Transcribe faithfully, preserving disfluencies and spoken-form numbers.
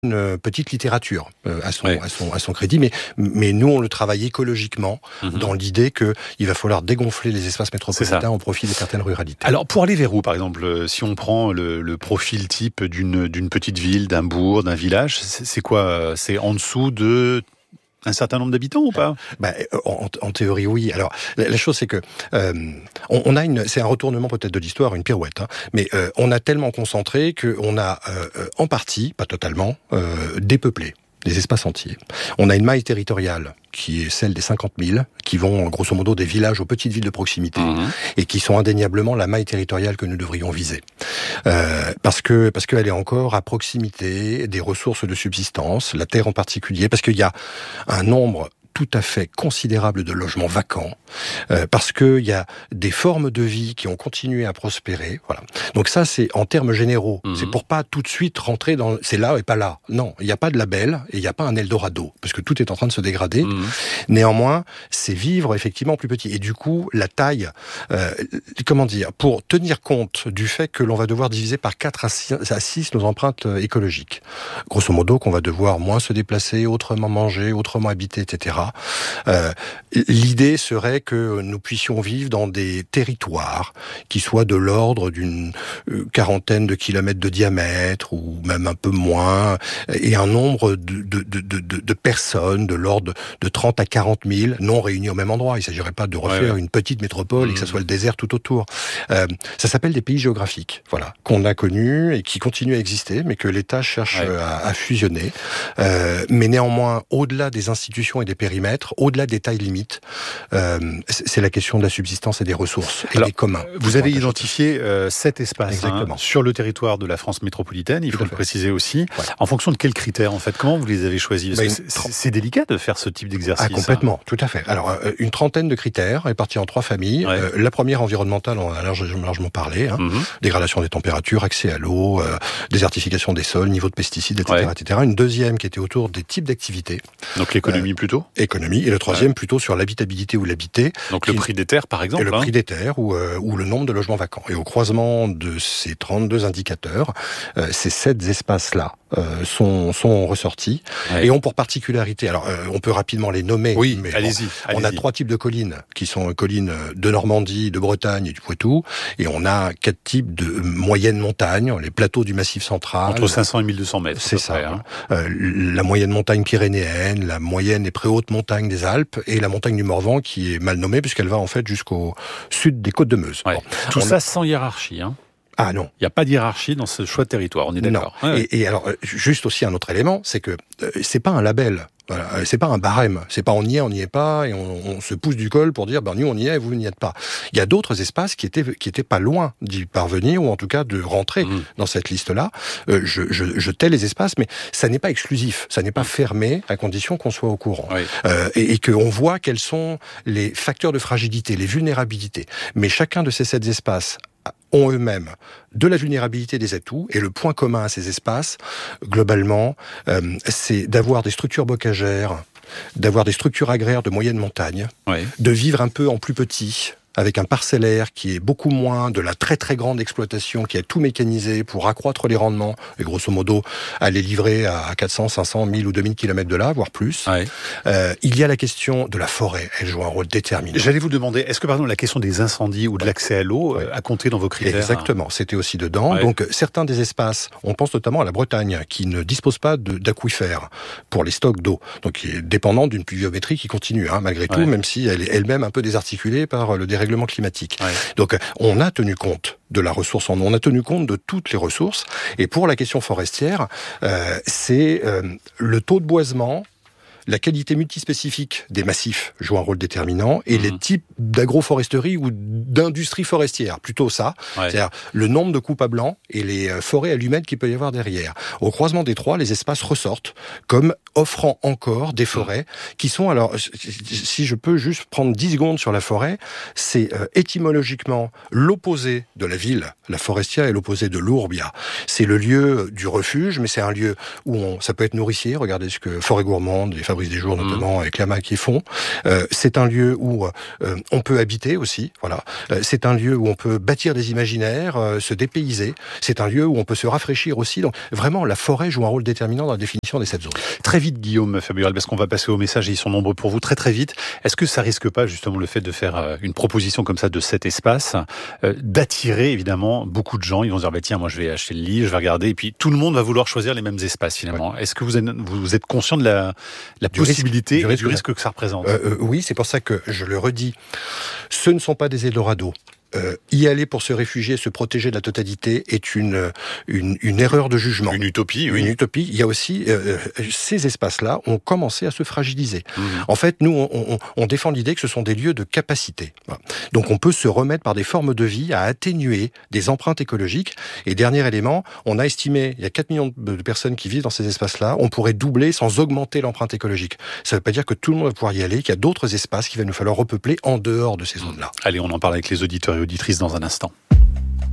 une petite littérature euh, à, son, ouais. à, son, à son crédit, mais, mais nous, on le travaille écologiquement, mm-hmm. dans l'idée qu'il va falloir dégonfler les espaces métropolitains au profit de certaines ruralités. Alors, pour aller vers où, par exemple, si on prend le, le profil type d'une, d'une petite ville, d'un bourg, d'un village, c'est, c'est quoi? C'est en dessous de... un certain nombre d'habitants ou pas? Ben, en, en théorie, oui. Alors, la, la chose, c'est que euh, on, on a une, c'est un retournement peut-être de l'histoire, une pirouette, hein, mais euh, on a tellement concentré qu'on a euh, en partie, pas totalement, euh, dépeuplé des espaces entiers. On a une maille territoriale qui est celle des cinquante mille, qui vont grosso modo des villages aux petites villes de proximité, mmh. et qui sont indéniablement la maille territoriale que nous devrions viser. Euh, parce que parce qu'elle est encore à proximité des ressources de subsistance, la terre en particulier, parce qu'il y a un nombre tout à fait considérable de logements vacants, euh, parce qu'il y a des formes de vie qui ont continué à prospérer. Voilà. Donc ça, c'est en termes généraux. Mmh. C'est pour pas tout de suite rentrer dans... c'est là et pas là. Non, il n'y a pas de label et il n'y a pas un Eldorado, parce que tout est en train de se dégrader. Mmh. Néanmoins, c'est vivre effectivement plus petit. Et du coup, la taille, euh, comment dire, pour tenir compte du fait que l'on va devoir diviser par quatre à six nos empreintes écologiques. Grosso modo, qu'on va devoir moins se déplacer, autrement manger, autrement habiter, et cetera. Euh, l'idée serait que nous puissions vivre dans des territoires qui soient de l'ordre d'une quarantaine de kilomètres de diamètre ou même un peu moins, et un nombre de, de, de, de, de personnes de l'ordre de trente à quarante mille non réunies au même endroit. Il ne s'agirait pas de refaire ouais, ouais. une petite métropole mmh. et que ça soit le désert tout autour. Euh, ça s'appelle des pays géographiques, voilà, qu'on a connus et qui continuent à exister, mais que l'État cherche ouais. à, à fusionner. Euh, mais néanmoins, au-delà des institutions et des périmètres, au-delà des tailles limites, euh, c'est la question de la subsistance et des ressources et Alors, des communs. Vous avez identifié euh, sept espaces hein, sur le territoire de la France métropolitaine, il faut le préciser aussi. Voilà. En fonction de quels critères, en fait? Comment vous les avez choisis? Parce que c'est, c'est délicat de faire ce type d'exercice. Ah, complètement, hein. Tout à fait. Alors, euh, une trentaine de critères répartis en trois familles. Ouais. Euh, la première environnementale, on a largement, largement parlé. Hein. Mm-hmm. Dégradation des températures, accès à l'eau, euh, désertification des sols, niveau de pesticides, et cetera, ouais. et cetera. Une deuxième qui était autour des types d'activités. Donc l'économie euh, plutôt Économie. Et le troisième ouais. plutôt sur l'habitabilité ou l'habité. Donc le prix des terres, par exemple. Et le hein. prix des terres ou, euh, ou le nombre de logements vacants. Et au croisement de ces trente-deux indicateurs, euh, ces sept espaces-là euh, sont, sont ressortis ouais. et ont pour particularité, alors euh, on peut rapidement les nommer. Oui, mais allez-y, bon, allez-y. On a trois types de collines qui sont collines de Normandie, de Bretagne et du Poitou. Et on a quatre types de moyennes montagnes, les plateaux du Massif central. Entre cinq cents et mille deux cents mètres. C'est ça. Près, hein. euh, la moyenne montagne pyrénéenne, la moyenne et très-haute montagne des Alpes et la montagne du Morvan qui est mal nommée puisqu'elle va en fait jusqu'au sud des côtes de Meuse. Ouais. Bon, Tout ça a... sans hiérarchie, hein. Ah non. Il n'y a pas de hiérarchie dans ce choix de territoire, on est d'accord. Non. Ouais, ouais. Et, et alors, juste aussi un autre élément, c'est que euh, c'est pas un label. Voilà, c'est pas un barème, c'est pas on y est, on n'y est pas, et on, on se pousse du col pour dire ben nous on y est et vous n'y êtes pas. Il y a d'autres espaces qui étaient qui étaient pas loin d'y parvenir ou en tout cas de rentrer mmh. dans cette liste-là. Euh, je, je, je tais les espaces, mais ça n'est pas exclusif, ça n'est pas fermé à condition qu'on soit au courant oui. euh, et, et qu'on voit quels sont les facteurs de fragilité, les vulnérabilités. Mais chacun de ces sept espaces ont eux-mêmes de la vulnérabilité des atouts, et le point commun à ces espaces, globalement, euh, c'est d'avoir des structures bocagères, d'avoir des structures agraires de moyenne montagne, oui. de vivre un peu en plus petit, avec un parcellaire qui est beaucoup moins de la très très grande exploitation qui est tout mécanisé pour accroître les rendements et grosso modo aller livrer à quatre cents, cinq cents, mille ou deux mille kilomètres de là, voire plus. Ouais. Euh, il y a la question de la forêt, elle joue un rôle déterminant. J'allais vous demander, est-ce que par exemple la question des incendies ou de l'accès à l'eau ouais. a compté dans vos critères? Exactement, c'était aussi dedans. Ouais. Donc certains des espaces, on pense notamment à la Bretagne qui ne dispose pas de, d'aquifères pour les stocks d'eau, donc qui est dépendante d'une pluviométrie qui continue hein, malgré tout, ouais. même si elle est elle-même un peu désarticulée par le dérèglement climatique. Ouais. Donc, on a tenu compte de la ressource en eau, on a tenu compte de toutes les ressources. Et pour la question forestière, euh, c'est euh, le taux de boisement, la qualité multispécifique des massifs joue un rôle déterminant et mmh. les types d'agroforesterie ou d'industrie forestière, plutôt ça, ouais. c'est-à-dire le nombre de coupes à blanc et les forêts allumèdes qu'il peut y avoir derrière. Au croisement des trois, les espaces ressortent comme offrant encore des forêts mmh. qui sont, alors si je peux juste prendre dix secondes sur la forêt, c'est euh, étymologiquement l'opposé de la ville. La forestière est l'opposé de l'ourbia. C'est le lieu du refuge, mais c'est un lieu où on, ça peut être nourricier, regardez ce que Forêt Gourmande, les fabriques Fabrice Desjours notamment, mmh. avec Clamac et Font. Euh, c'est un lieu où euh, on peut habiter aussi, voilà. Euh, c'est un lieu où on peut bâtir des imaginaires, euh, se dépayser. C'est un lieu où on peut se rafraîchir aussi. Donc vraiment, la forêt joue un rôle déterminant dans la définition des sept zones. Très vite, Guillaume Fabrial, parce qu'on va passer aux messages et ils sont nombreux pour vous. Très très vite. Est-ce que ça risque pas justement le fait de faire euh, une proposition comme ça de cet espace, euh, d'attirer évidemment beaucoup de gens? Ils vont se dire bah tiens, moi je vais acheter le livre, je vais regarder, et puis tout le monde va vouloir choisir les mêmes espaces finalement. Ouais. Est-ce que vous êtes, vous êtes conscient de la, la du possibilité risque, du, risque, du risque que ça représente? euh, euh, Oui, c'est pour ça que je le redis. Ce ne sont pas des Eldorado. Euh, y aller pour se réfugier, se protéger de la totalité est une une, une erreur de jugement. Une utopie, oui. Une utopie. Il y a aussi euh, ces espaces-là ont commencé à se fragiliser. Mmh. En fait, nous, on, on, on défend l'idée que ce sont des lieux de capacité. Voilà. Donc, on peut se remettre par des formes de vie à atténuer des empreintes écologiques. Et dernier élément, on a estimé il y a quatre millions de personnes qui vivent dans ces espaces-là. On pourrait doubler sans augmenter l'empreinte écologique. Ça ne veut pas dire que tout le monde va pouvoir y aller, qu'il y a d'autres espaces qu'il va nous falloir repeupler en dehors de ces zones-là. Allez, on en parle avec les auditeurs et auditrices dans un instant.